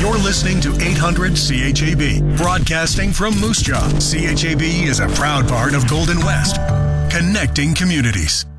You're listening to 800 CHAB, broadcasting from Moose Jaw. CHAB is a proud part of Golden West, connecting communities.